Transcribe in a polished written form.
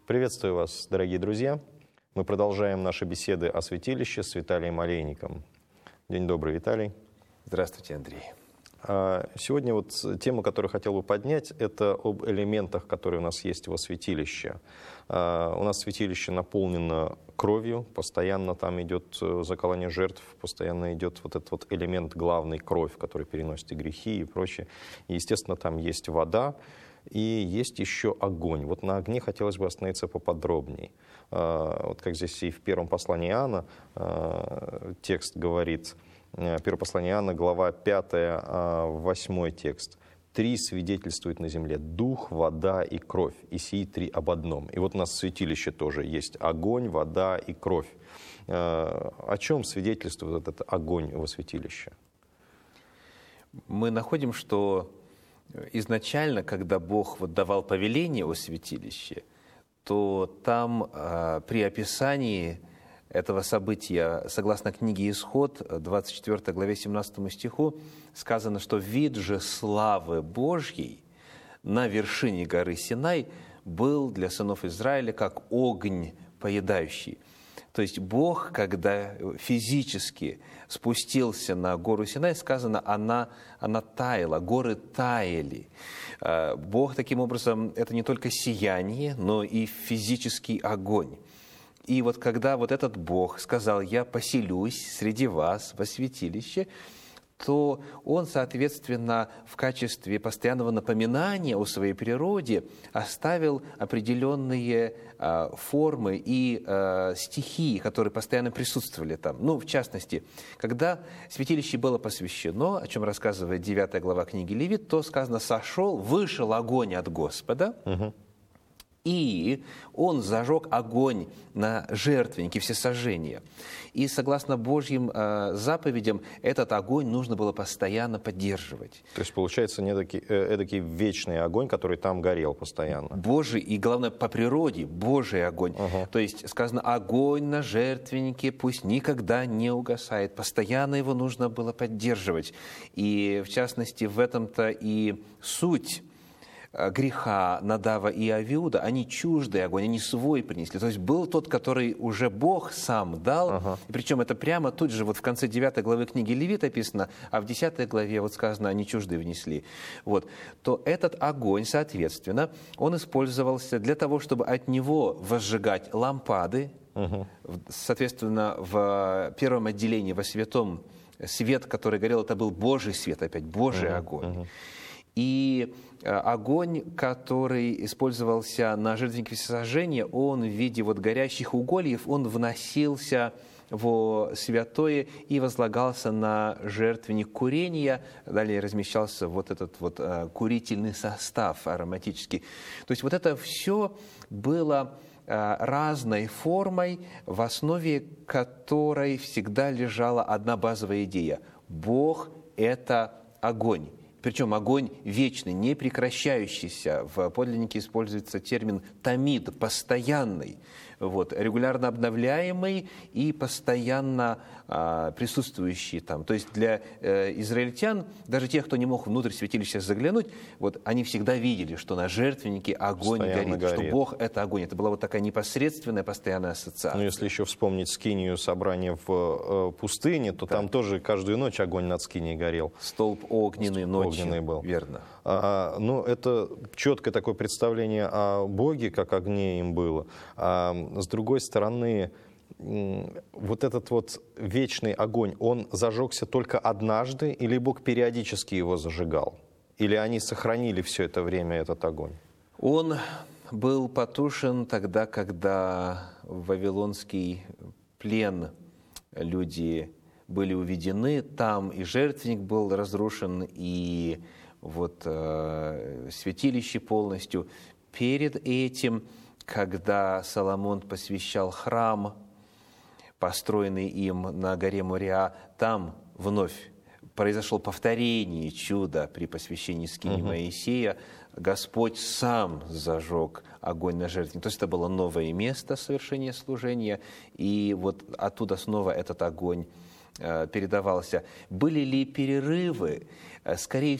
Приветствую вас, дорогие друзья. Мы продолжаем наши беседы о святилище с Виталием Олейником. День добрый, Виталий. Здравствуйте, Андрей. Сегодня вот тема, которую хотел бы поднять, это об элементах, которые у нас есть во святилище. У нас святилище наполнено кровью, постоянно там идет заколание жертв, постоянно идет вот этот вот элемент главный, кровь, который переносит и грехи и прочее. И, естественно, там есть вода. И есть еще огонь. Вот на огне хотелось бы остановиться поподробнее. Вот как здесь и в первом послании Иоанна текст говорит, первое послание Иоанна, глава 5, 8 текст. «Три свидетельствуют на земле: дух, вода и кровь, и сии три об одном». И вот у нас в святилище тоже есть огонь, вода и кровь. О чем свидетельствует этот огонь во святилище? Мы находим, что изначально, когда Бог давал повеление о святилище, то там при описании этого события, согласно книге Исход, 24 главе 17 стиху, сказано, что вид же славы Божьей на вершине горы Синай был для сынов Израиля как огонь поедающий. То есть Бог, когда физически спустился на гору Синай, сказано, она таяла, горы таяли. Бог, таким образом, это не только сияние, но и физический огонь. И вот когда вот этот Бог сказал: «Я поселюсь среди вас во святилище», то Он, соответственно, в качестве постоянного напоминания о своей природе оставил определенные формы и стихии, которые постоянно присутствовали там. Ну, в частности, когда святилище было посвящено, о чем рассказывает 9 глава книги Левит, то сказано: вышел огонь от Господа, и он зажег огонь на жертвеннике всесожжения. И согласно Божьим заповедям, этот огонь нужно было постоянно поддерживать. То есть, получается, эдакий вечный огонь, который там горел постоянно. Божий, и главное, по природе, Божий огонь. То есть, сказано, огонь на жертвеннике пусть никогда не угасает. Постоянно его нужно было поддерживать. И, в частности, в этом-то и суть греха Надава и Авиуда. Они чуждый огонь, они свой принесли. То есть был тот, который уже Бог сам дал. И причем это прямо тут же, вот в конце 9 главы книги Левит описано, а в 10 главе вот сказано, они чуждый внесли. Вот. То этот огонь, соответственно, он использовался для того, чтобы от него возжигать лампады. Соответственно, в первом отделении во святом свет, который горел, это был Божий свет, опять Божий огонь. И огонь, который использовался на жертвеннике всесожжения, он в виде вот горящих угольев, он вносился во святое и возлагался на жертвенник курения. Далее размещался вот этот вот курительный состав ароматический. То есть вот это все было разной формой, в основе которой всегда лежала одна базовая идея. Бог – это огонь. Причем огонь вечный, не прекращающийся. В подлиннике используется термин «тамид», постоянный, вот, регулярно обновляемый и постоянно присутствующий там. То есть для израильтян, даже тех, кто не мог внутрь святилища заглянуть, вот, они всегда видели, что на жертвеннике огонь горит, что Бог – это огонь. Это была вот такая непосредственная, постоянная ассоциация. Ну, если еще вспомнить скинию, собрание в пустыне, то там тоже каждую ночь огонь над скинией горел. Столб огненный ночью. Был. Верно. Ну, это четкое такое представление о Боге, как огне им было. А с другой стороны, вот этот вот вечный огонь, он зажегся только однажды, или Бог периодически его зажигал? Или они сохранили все это время этот огонь? Он был потушен тогда, когда в вавилонский плен люди были уведены, там и жертвенник был разрушен, и вот святилище полностью. Перед этим, когда Соломон посвящал храм, построенный им на горе Мориа, там вновь произошло повторение чуда при посвящении скинии Моисея. Господь сам зажег огонь на жертвеннике. То есть это было новое место совершения служения, и вот оттуда снова этот огонь передавался. Были ли перерывы? Скорее